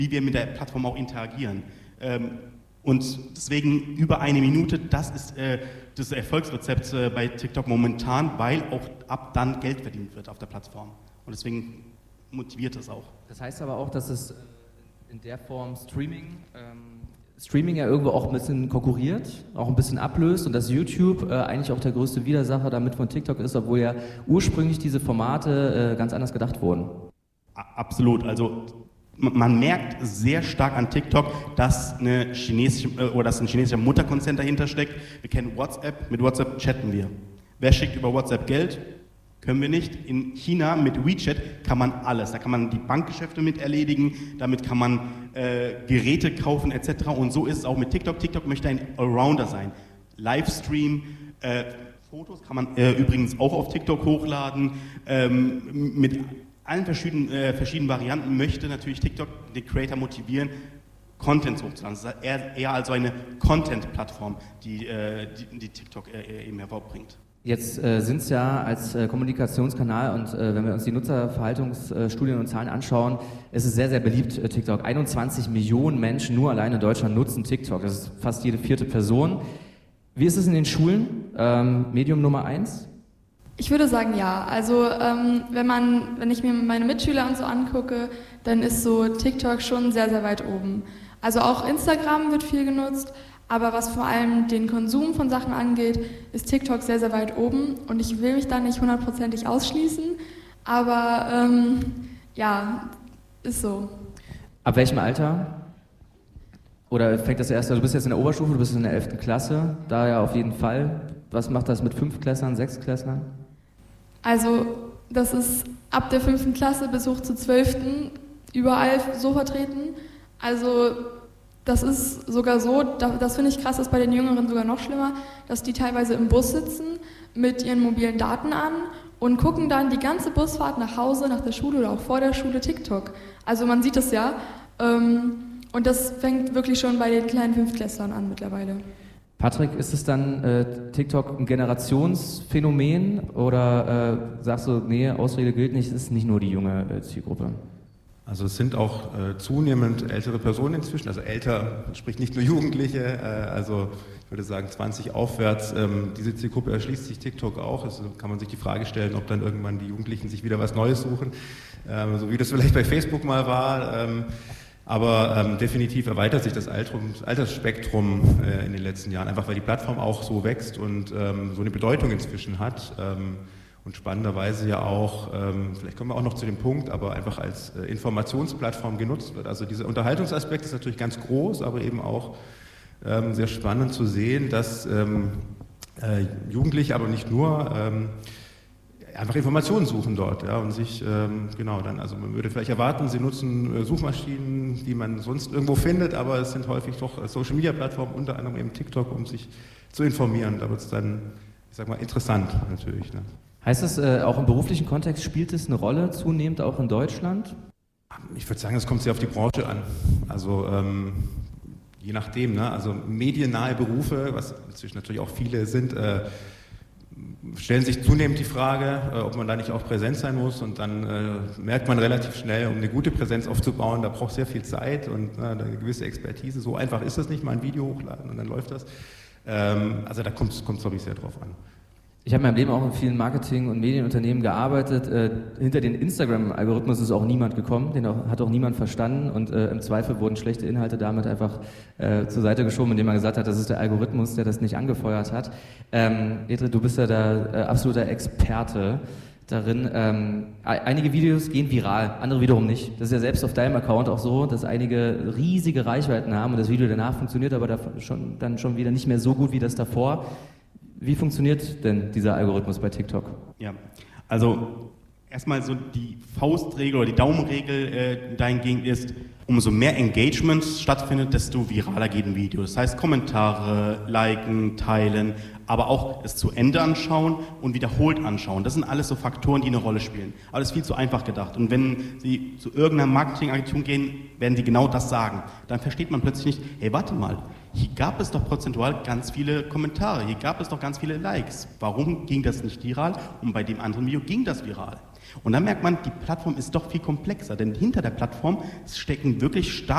wie wir mit der Plattform auch interagieren. Und deswegen über 1 Minute, das ist das Erfolgsrezept bei TikTok momentan, weil auch ab dann Geld verdient wird auf der Plattform. Und deswegen motiviert es auch. Das heißt aber auch, dass es in der Form Streaming ja irgendwo auch ein bisschen konkurriert, auch ein bisschen ablöst und dass YouTube eigentlich auch der größte Widersacher damit von TikTok ist, obwohl ja ursprünglich diese Formate ganz anders gedacht wurden. Absolut, also man merkt sehr stark an TikTok, dass ein chinesischer Mutterkonzern dahinter steckt. Wir kennen WhatsApp, mit WhatsApp chatten wir. Wer schickt über WhatsApp Geld? Können wir nicht. In China mit WeChat kann man alles. Da kann man die Bankgeschäfte mit erledigen, damit kann man Geräte kaufen etc. Und so ist es auch mit TikTok. TikTok möchte ein Allrounder sein. Livestream, Fotos kann man übrigens auch auf TikTok hochladen. Mit allen verschiedenen Varianten möchte natürlich TikTok den Creator motivieren, Content hochzuladen. Das ist eher also eine Content-Plattform, die TikTok eben hervorbringt. Jetzt sind es ja als Kommunikationskanal und wenn wir uns die Nutzerverhaltungsstudien und Zahlen anschauen, ist es sehr, sehr beliebt, TikTok. 21 Millionen Menschen nur allein in Deutschland nutzen TikTok. Das ist fast jede 4. Person. Wie ist es in den Schulen? Medium Nummer 1? Ich würde sagen, ja. Also wenn ich mir meine Mitschüler und so angucke, dann ist so TikTok schon sehr, sehr weit oben. Also auch Instagram wird viel genutzt. Aber was vor allem den Konsum von Sachen angeht, ist TikTok sehr, sehr weit oben. Und ich will mich da nicht 100%ig ausschließen, aber ja, ist so. Ab welchem Alter? Oder fängt das erst, du bist jetzt in der Oberstufe, du bist in der 11. Klasse, da ja auf jeden Fall. Was macht das mit 5-Klässlern, 6-Klässlern? Also das ist ab der 5. Klasse bis hoch zur 12. überall so vertreten. Also das ist sogar so, das finde ich krass, ist bei den Jüngeren sogar noch schlimmer, dass die teilweise im Bus sitzen mit ihren mobilen Daten an und gucken dann die ganze Busfahrt nach Hause, nach der Schule oder auch vor der Schule TikTok. Also man sieht es ja und das fängt wirklich schon bei den kleinen 5-Klässlern an mittlerweile. Patrick, ist es dann TikTok ein Generationsphänomen oder sagst du, nee, Ausrede gilt nicht, es ist nicht nur die junge Zielgruppe? Also es sind auch zunehmend ältere Personen inzwischen, also älter, sprich nicht nur Jugendliche, also ich würde sagen 20 aufwärts. Diese Zielgruppe erschließt sich TikTok auch, also kann man sich die Frage stellen, ob dann irgendwann die Jugendlichen sich wieder was Neues suchen, so wie das vielleicht bei Facebook mal war. Aber definitiv erweitert sich das Altersspektrum in den letzten Jahren, einfach weil die Plattform auch so wächst und so eine Bedeutung inzwischen hat. Und spannenderweise ja auch, vielleicht kommen wir auch noch zu dem Punkt, aber einfach als Informationsplattform genutzt wird. Also dieser Unterhaltungsaspekt ist natürlich ganz groß, aber eben auch sehr spannend zu sehen, dass Jugendliche, aber nicht nur, einfach Informationen suchen dort, ja, und sich, genau, dann, also man würde vielleicht erwarten, sie nutzen Suchmaschinen, die man sonst irgendwo findet, aber es sind häufig doch Social-Media-Plattformen, unter anderem eben TikTok, um sich zu informieren. Da wird es dann, ich sag mal, interessant natürlich, ne? Heißt das, auch im beruflichen Kontext spielt es eine Rolle, zunehmend auch in Deutschland? Ich würde sagen, es kommt sehr auf die Branche an. Also je nachdem, ne? Also mediennahe Berufe, was inzwischen natürlich auch viele sind, stellen sich zunehmend die Frage, ob man da nicht auch präsent sein muss. Und dann merkt man relativ schnell, um eine gute Präsenz aufzubauen, da braucht sehr viel Zeit und eine gewisse Expertise. So einfach ist das nicht, mal ein Video hochladen und dann läuft das. Also da kommt es, glaube ich, sehr drauf an. Ich habe in meinem Leben auch in vielen Marketing- und Medienunternehmen gearbeitet. Hinter den Instagram-Algorithmus ist auch niemand gekommen, hat auch niemand verstanden und im Zweifel wurden schlechte Inhalte damit einfach zur Seite geschoben, indem man gesagt hat, das ist der Algorithmus, der das nicht angefeuert hat. Edre, du bist ja da absoluter Experte darin. Einige Videos gehen viral, andere wiederum nicht. Das ist ja selbst auf deinem Account auch so, dass einige riesige Reichweiten haben und das Video danach funktioniert aber dann schon wieder nicht mehr so gut wie das davor. Wie funktioniert denn dieser Algorithmus bei TikTok? Ja, also erstmal so die Faustregel oder die Daumenregel dahingehend ist, umso mehr Engagement stattfindet, desto viraler geht ein Video. Das heißt Kommentare, liken, teilen, aber auch es zu Ende anschauen und wiederholt anschauen. Das sind alles so Faktoren, die eine Rolle spielen. Aber das ist viel zu einfach gedacht. Und wenn Sie zu irgendeiner Marketingagentur gehen, werden Sie genau das sagen. Dann versteht man plötzlich nicht, hey, warte mal, hier gab es doch prozentual ganz viele Kommentare, hier gab es doch ganz viele Likes. Warum ging das nicht viral und bei dem anderen Video ging das viral? Und dann merkt man, die Plattform ist doch viel komplexer, denn hinter der Plattform stecken wirklich stark